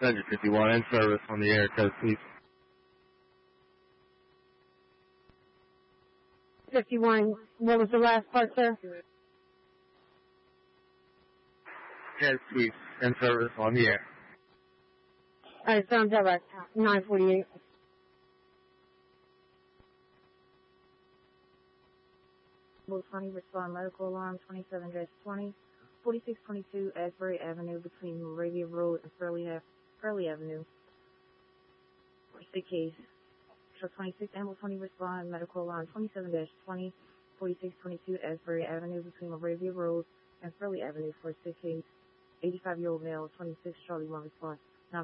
Cedric 51 in service on the air, code sweep. 51, what was the last part, sir? Code sweep in service on the air. Alright, sound direct, 948. Will 20 respond medical alarm 27-20, 4622 Asbury Avenue between Moravia Road and Fairley Avenue. For sick case. Truck 26 Ambulance 20 respond medical alarm 27-20, 4622 Asbury Avenue between Moravia Road and Fairley Avenue for sick case. 85-year-old male, 26 Charlie 1 response.